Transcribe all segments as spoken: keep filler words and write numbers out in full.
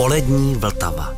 Polední Vltava.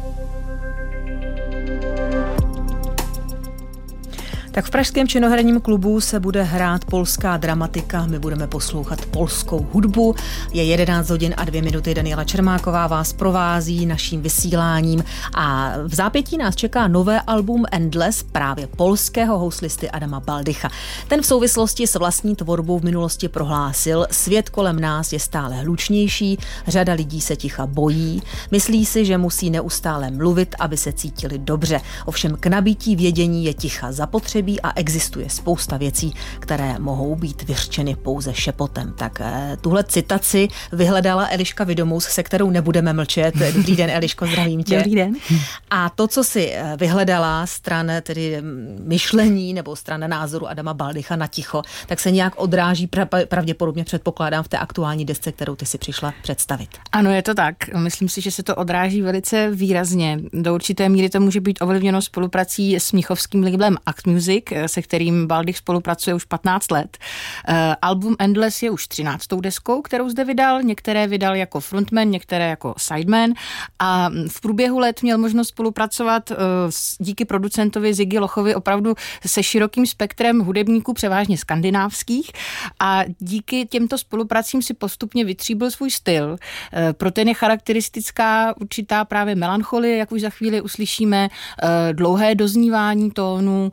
Tak v pražském činoherním klubu se bude hrát polská dramatika, my budeme poslouchat polskou hudbu. Je jedenáct hodin a dvě minuty, Daniela Čermáková vás provází naším vysíláním a v zápětí nás čeká nové album Endless právě polského houslisty Adama Baldycha. Ten v souvislosti s vlastní tvorbou v minulosti prohlásil: svět kolem nás je stále hlučnější, řada lidí se ticha bojí, myslí si, že musí neustále mluvit, aby se cítili dobře. Ovšem k nabití vědění je ticha zapotřebí a existuje spousta věcí, které mohou být vyřčeny pouze šepotem. Tak tuhle citaci vyhledala Eliška Vidomous, se kterou nebudeme mlčet. Dobrý den, Eliško, zdravím tě. Dobrý den. A to, co si vyhledala stran tedy myšlení nebo stran názoru Adama Baldycha na ticho, tak se nějak odráží pravděpodobně, předpokládám, v té aktuální desce, kterou ty si přišla představit. Ano, je to tak. Myslím si, že se to odráží velice výrazně. Do určité míry to může být ovlivněno spoluprací s mnichovským labelem Act Music, se kterým Baldych spolupracuje už patnáct let. Album Endless je už třináctou deskou, kterou zde vydal. Některé vydal jako frontman, některé jako sideman a v průběhu let měl možnost spolupracovat díky producentovi Ziggy Lochovi opravdu se širokým spektrem hudebníků, převážně skandinávských, a díky těmto spolupracím si postupně vytříbil svůj styl. Pro ten je charakteristická určitá právě melancholie, jak už za chvíli uslyšíme, dlouhé doznívání tónů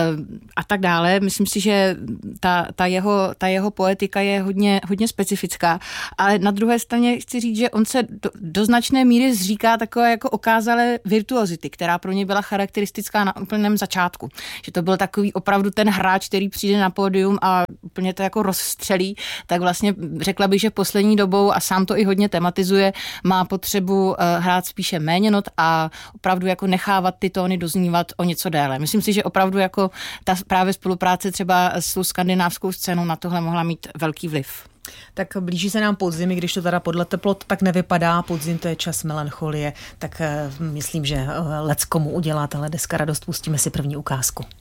a tak dále. Myslím si, že ta, ta, jeho, ta jeho poetika je hodně, hodně specifická, ale na druhé straně chci říct, že on se do, do značné míry zříká takové jako okázalé virtuozity, která pro ně byla charakteristická na úplném začátku. Že to byl takový opravdu ten hráč, který přijde na pódium a úplně to jako rozstřelí, tak vlastně řekla bych, že poslední dobou, a sám to i hodně tematizuje, má potřebu hrát spíše méně not a opravdu jako nechávat ty tóny doznívat o něco déle. Myslím si, že opravdu jako ta právě spolupráce třeba s tou skandinávskou scénou na tohle mohla mít velký vliv. Tak blíží se nám podzim, i když to teda podle teplot tak nevypadá. Podzim to je čas melancholie, tak myslím, že leckomu udělá tahle deska radost. Pustíme si první ukázku.